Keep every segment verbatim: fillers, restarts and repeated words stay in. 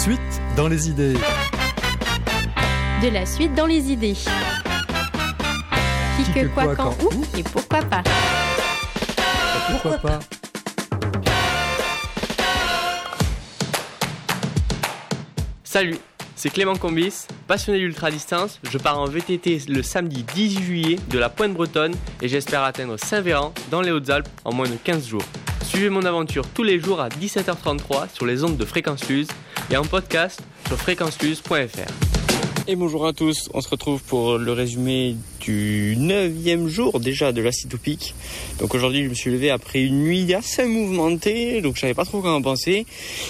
suite dans les idées. De la suite dans les idées. Qui, Qui que, que, quoi, quoi, quand, quand, où et pourquoi pas. Pourquoi pas? Salut, c'est Clément Combis, passionné d'ultra-distance. Je pars en V T T le samedi dix-huit juillet de la Pointe Bretonne et j'espère atteindre Saint-Véran dans les Hautes-Alpes en moins de quinze jours. Suivez mon aventure tous les jours à dix-sept heures trente-trois sur les ondes de Fréquence Luz et en podcast sur fréquence luz point f r. Et bonjour à tous, on se retrouve pour le résumé du neuvième jour déjà de la Cytopique. Donc aujourd'hui je me suis levé après une nuit assez mouvementée, donc je savais pas trop quoi en penser.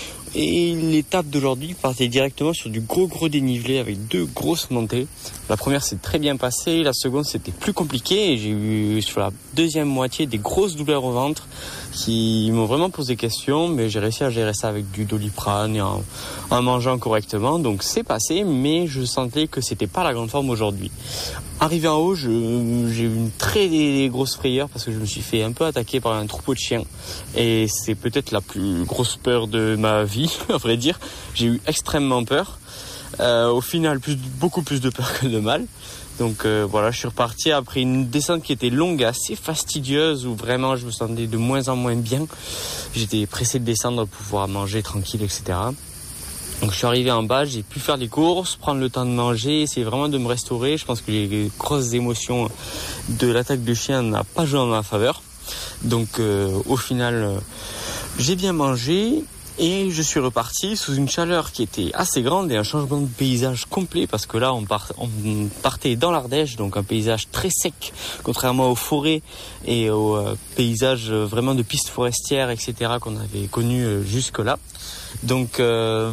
Et l'étape d'aujourd'hui partait directement sur du gros gros dénivelé avec deux grosses montées. La première s'est très bien passée, la seconde c'était plus compliqué et j'ai eu sur la deuxième moitié des grosses douleurs au ventre qui m'ont vraiment posé question, mais j'ai réussi à gérer ça avec du Doliprane et en, en mangeant correctement. Donc c'est passé, mais je sentais que c'était pas la grande forme aujourd'hui. Arrivé en haut, je, j'ai eu une très grosse frayeur parce que je me suis fait un peu attaquer par un troupeau de chiens et c'est peut-être la plus grosse peur de ma vie, à vrai dire. J'ai eu extrêmement peur. Euh, au final, plus, beaucoup plus de peur que de mal. Donc euh, voilà, je suis reparti après une descente qui était longue et assez fastidieuse où vraiment je me sentais de moins en moins bien. J'étais pressé de descendre pour pouvoir manger tranquille, et cetera. Donc je suis arrivé en bas, j'ai pu faire des courses, prendre le temps de manger, essayer vraiment de me restaurer. Je pense que les grosses émotions de l'attaque de chien n'ont pas joué en ma faveur. Donc euh, au final, euh, j'ai bien mangé. Et je suis reparti sous une chaleur qui était assez grande et un changement de paysage complet parce que là on, part, on partait dans l'Ardèche, donc un paysage très sec, contrairement aux forêts et aux euh, paysages vraiment de pistes forestières, et cetera qu'on avait connus euh, jusque-là. Donc, euh,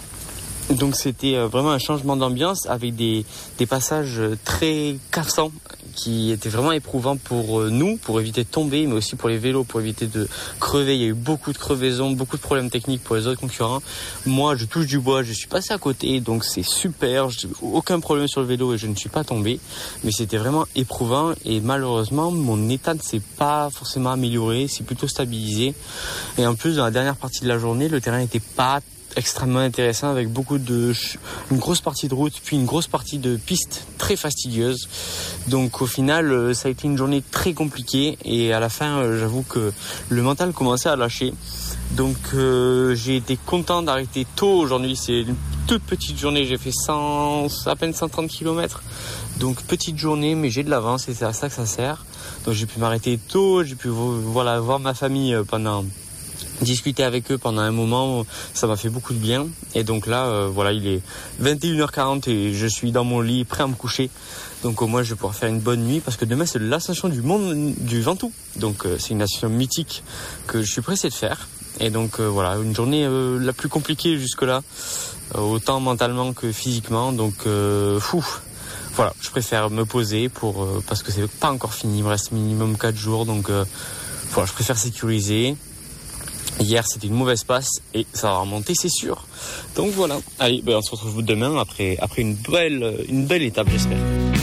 donc c'était vraiment un changement d'ambiance avec des, des passages très cassants qui étaient vraiment éprouvants pour nous, pour éviter de tomber, mais aussi pour les vélos, pour éviter de crever. Il y a eu beaucoup de crevaisons, beaucoup de problèmes techniques pour les autres concurrents. Moi, je touche du bois, je suis passé à côté, donc c'est super. J'ai aucun problème sur le vélo et je ne suis pas tombé. Mais c'était vraiment éprouvant et malheureusement, mon état ne s'est pas forcément amélioré, c'est plutôt stabilisé. Et en plus, dans la dernière partie de la journée, le terrain n'était pas extrêmement intéressant avec beaucoup de une grosse partie de route puis une grosse partie de piste très fastidieuse. Donc au final ça a été une journée très compliquée et à la fin j'avoue que le mental commençait à lâcher. Donc euh, j'ai été content d'arrêter tôt aujourd'hui. C'est une toute petite journée, j'ai fait cent, à peine cent trente kilomètres. Donc petite journée mais j'ai de l'avance et c'est à ça que ça sert. Donc j'ai pu m'arrêter tôt, j'ai pu voilà, voir ma famille pendant discuter avec eux pendant un moment, ça m'a fait beaucoup de bien. Et donc là, euh, voilà, il est vingt et une heures quarante et je suis dans mon lit, prêt à me coucher. Donc au moins, je vais pouvoir faire une bonne nuit parce que demain, c'est l'ascension du mont du Ventoux. Donc euh, c'est une ascension mythique que je suis pressé de faire. Et donc euh, voilà, une journée euh, la plus compliquée jusque-là, euh, autant mentalement que physiquement. Donc euh, fou. Voilà, je préfère me poser pour euh, parce que c'est pas encore fini. Il me reste minimum quatre jours. Donc euh, voilà, je préfère sécuriser. Hier c'était une mauvaise passe et ça va remonter c'est sûr. Donc voilà. Allez, ben on se retrouve demain après, après une belle, une belle étape j'espère.